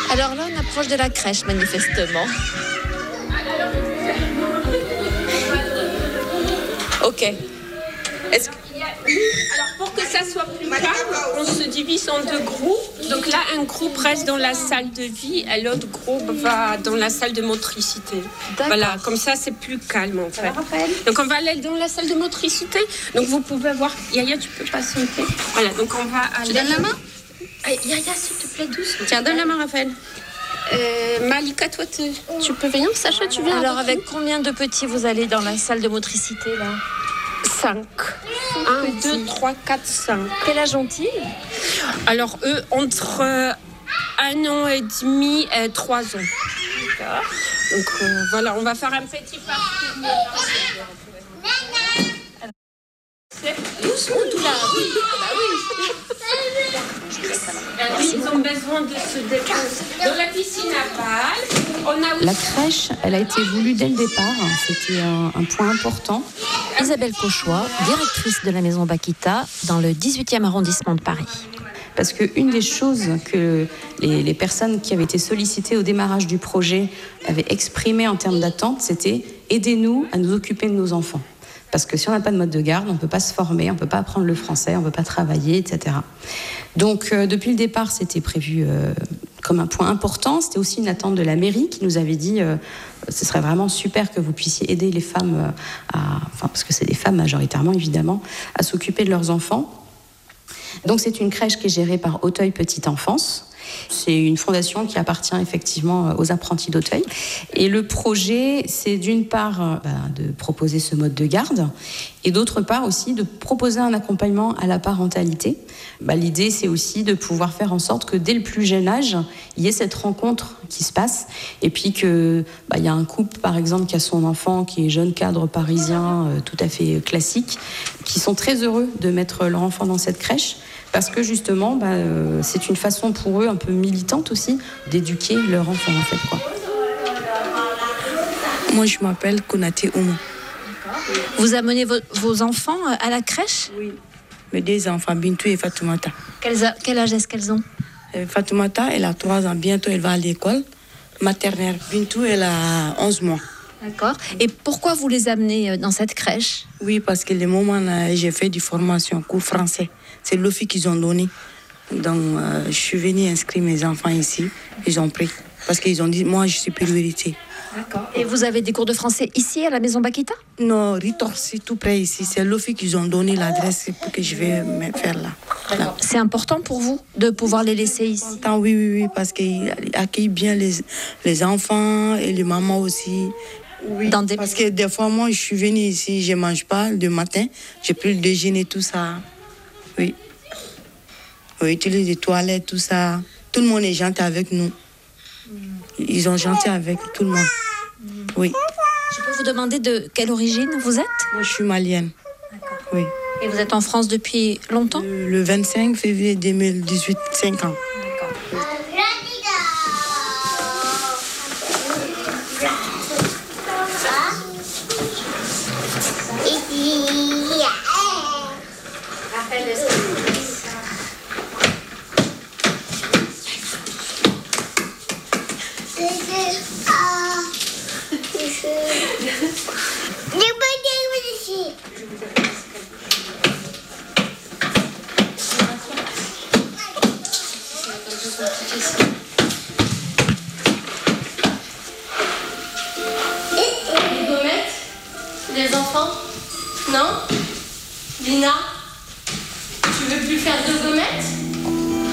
Alors là, on approche de la crèche, manifestement. Ok. Est-ce que... Alors pour que ça soit plus calme, on se divise en 2 groupes. Donc là, un groupe reste dans la salle de vie et l'autre groupe va dans la salle de motricité. D'accord. Voilà, comme ça c'est plus calme en fait. Alors, Raphaël ? Donc on va aller dans la salle de motricité. Donc vous pouvez voir, Yaya, tu peux patienter. Voilà, donc on va aller... Tu donnes la main ? Yaya, s'il te plaît, doucement. Tiens, donne la main, Raphaël. Malika, toi, tu peux venir. Sacha, tu viens. Alors, avec combien de petits vous allez dans la salle de motricité, là ? 5. 1, 2, 3, 4, 5. Quel âge ont-ils ? Alors, eux, entre 1 an et demi et 3 ans. D'accord. Donc, voilà, on va faire un petit parcours. Doucement, tout là. Oui. Ils ont besoin de se déposer. Dans la piscine à balles, on a aussi... La crèche, elle a été voulue dès le départ. C'était un point important. Isabelle Cauchois, directrice de la Maison Bakita dans le 18e arrondissement de Paris. Parce qu'une des choses que les personnes qui avaient été sollicitées au démarrage du projet avaient exprimé en termes d'attente, c'était « aidez-nous à nous occuper de nos enfants ». Parce que si on n'a pas de mode de garde, on ne peut pas se former, on ne peut pas apprendre le français, on ne peut pas travailler, etc. Donc, depuis le départ, c'était prévu comme un point important. C'était aussi une attente de la mairie qui nous avait dit ce serait vraiment super que vous puissiez aider les femmes, parce que c'est des femmes majoritairement, évidemment, à s'occuper de leurs enfants. Donc, c'est une crèche qui est gérée par Auteuil Petite Enfance. C'est une fondation qui appartient effectivement aux apprentis d'Auteuil. Et le projet, c'est d'une part de proposer ce mode de garde et d'autre part aussi de proposer un accompagnement à la parentalité. L'idée, c'est aussi de pouvoir faire en sorte que dès le plus jeune âge, il y ait cette rencontre qui se passe et puis qu'il y a un couple, par exemple, qui a son enfant, qui est jeune cadre parisien tout à fait classique, qui sont très heureux de mettre leur enfant dans cette crèche. Parce que justement, c'est une façon pour eux un peu militante aussi d'éduquer leur enfant en fait, quoi. Moi, je m'appelle Konaté Oumou. Vous amenez vos enfants à la crèche ? Oui, mes 2 enfants, Bintou et Fatoumata. Quel âge est-ce qu'elles ont ? Fatoumata, elle a 3 ans, bientôt elle va à l'école maternelle. Bintou, elle a 11 mois. D'accord. Et pourquoi vous les amenez dans cette crèche ? Oui, parce que le moment où j'ai fait du formation, cours français, c'est l'OFI qu'ils ont donné. Donc, je suis venue inscrire mes enfants ici. Ils ont pris. Parce qu'ils ont dit, moi, je suis priorité. D'accord. Et vous avez des cours de français ici, à la Maison Bakita ? Non, Ritor, c'est tout près ici. C'est l'OFI qu'ils ont donné l'adresse pour que je vais me faire là. D'accord. C'est important pour vous de pouvoir les laisser ici ? Oui, parce qu'ils accueillent bien les enfants et les mamans aussi. Oui, parce que des fois, moi, je suis venue ici, je ne mange pas le matin. J'ai pris le déjeuner, tout ça. Oui. Oui, utilise les toilettes, tout ça. Tout le monde est gentil avec nous. Ils sont gentils avec tout le monde. Oui. Je peux vous demander de quelle origine vous êtes ? Moi, je suis malienne. D'accord. Oui. Et vous êtes en France depuis longtemps ? Le 25 février 2018, 5 ans. D'accord. Les enfants? Non? Lina? Tu veux plus faire de gommettes?